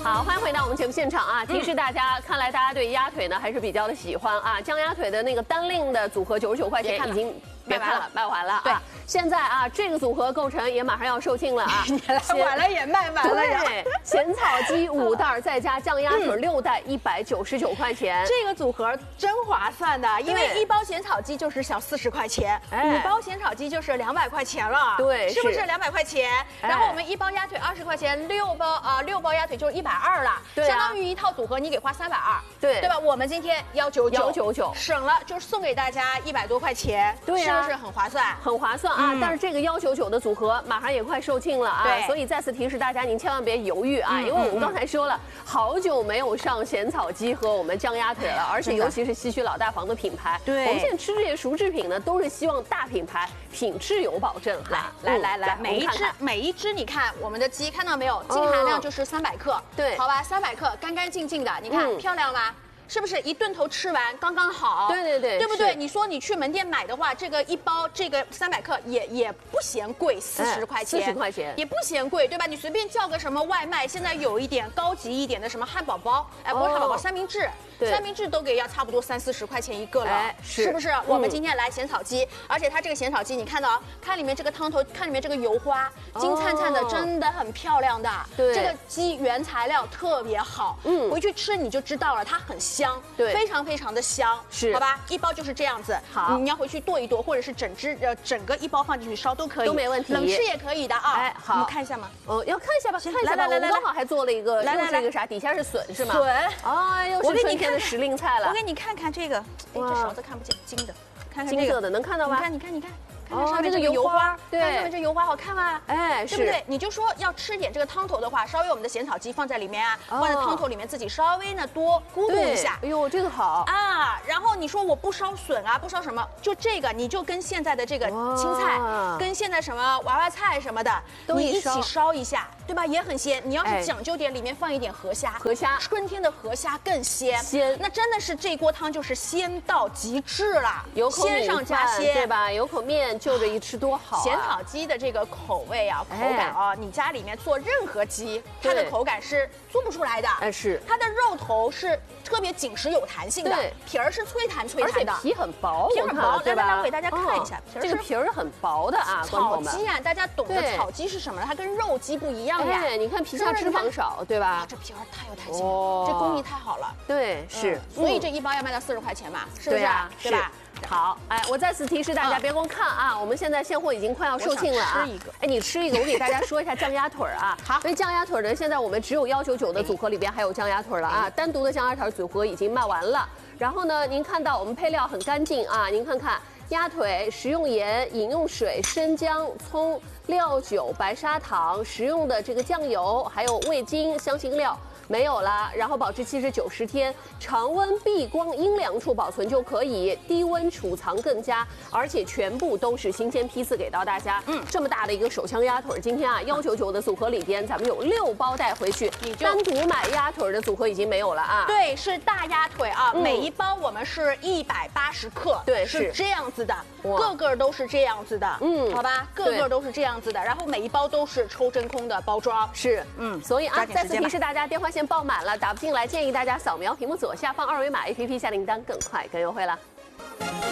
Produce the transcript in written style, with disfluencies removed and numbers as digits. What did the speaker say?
好，欢迎回到我们节目现场啊！提示大家，看来大家对鸭腿呢还是比较的喜欢啊。酱鸭腿的那个单令的组合99块钱已经别看了，卖完了。对，现在啊这个组合购成也马上要售罄了啊， 晚了也卖完了呀。 对，咸草鸡5袋再加酱鸭腿6袋，199块钱。 这个组合真划算的，因为1包咸草鸡就是小40块钱，5包咸草鸡就是200块钱了。 对， 是不是200块钱？然后我们1包鸭腿20块钱，6包鸭腿就是120了，相当于一套组合你给花320，对吧？我们今天199，省了就是送给大家100多块钱， 对呀， 是不是很划算？ 很划算啊！但是这个199的组合马上也快售罄了啊， 对， 所以再次提示大家，您千万别犹豫啊，因为我们刚才说了，好久没有上咸草鸡和我们酱鸭腿了，而且尤其是西区老大房的品牌， 对， 我们现在吃这些熟制品呢，都是希望大品牌品质有保证。 来，每一只你看我们的鸡看到没有？净含量就是300克，对，好吧，300克干干净净的，你看漂亮吗？是不是一顿头吃完刚刚好？对不对？你说你去门店买的话，这个一包这个300克也不嫌贵，40块钱，40块钱也不嫌贵，对吧？你随便叫个什么外卖，现在有一点高级一点的什么汉堡包，不是汉堡包，三明治。三明治都给要差不多30-40块钱一个了，是不是？我们今天来咸草鸡，而且它这个咸草鸡，你看到看里面这个汤头，看里面这个油花，金灿灿的，真的很漂亮的。对，这个鸡原材料特别好，回去吃你就知道了，它很香，对，非常非常的香，是，好吧？一包就是这样子，好，你要回去剁一剁，或者是整个一包放进去烧都可以，都没问题，冷吃也可以的啊。哎，好，你看一下吗？要看一下吧，看一下吧。我们刚好还做了一个，又是一个啥？底下是笋是吗？笋，哎呦，是春天的时令菜了。我给你看看这个，哎，这勺子看不见，金的，看看这个，金色的能看到吗？你看，看上面这个油花，对，看上面这油花好看吗？哎，对不对？你就说要吃点这个汤头的话，稍微我们的咸草鸡放在里面啊，放在汤头里面自己稍微呢多咕嘟一下。哎呦，这个好啊！然后你说我不烧笋啊，不烧什么，就这个你就跟现在的这个青菜，跟现在什么娃娃菜什么的，你一起烧一下，对吧？也很鲜。你要是讲究点，里面放一点河虾，春天的河虾更鲜，那真的是这锅汤就是鲜到极致了，鲜上加鲜，对吧？有口面。就着一吃多好啊！咸草鸡的这个口味啊、口感啊，你家里面做任何鸡，它的口感是做不出来的。是它的肉头是特别紧实有弹性的，皮儿是脆弹的，而且皮很薄，皮很薄。来，我给大家看一下，这个皮儿很薄的啊。草鸡啊，大家懂得草鸡是什么？它跟肉鸡不一样呀。你看皮下脂肪少，对吧？这皮儿太有弹性了，这工艺太好了。对，是。所以这一包要卖到40块钱嘛，是不是？对吧？好，哎，我再次提示大家，别光看啊，我们现在现货已经快要售罄了啊！吃一个，哎，你吃一个，我给大家说一下酱鸭腿啊。好，因为酱鸭腿呢，现在我们只有199的组合里边还有酱鸭腿了啊，单独的酱鸭腿组合已经卖完了。然后呢，您看到我们配料很干净啊，您看看鸭腿、食用盐、饮用水、生姜、葱、料酒、白砂糖、食用的这个酱油，还有味精、香辛料。没有了，然后保质期是90天，常温避光阴凉处保存就可以，低温储藏更佳，而且全部都是新鲜批次给到大家。这么大的一个手枪鸭腿，今天啊199的组合里边，咱们有6包带回去，你就单独买鸭腿的组合已经没有了啊。对，是大鸭腿啊，每一包我们是180克，对，是这样子的，个个都是这样子的，好吧，个个都是这样子的，然后每一包都是抽真空的包装，是，所以啊，再次提示大家，电话线爆满了，打不进来，建议大家扫描屏幕左下方2维码 APP 下订单，更快更优惠了。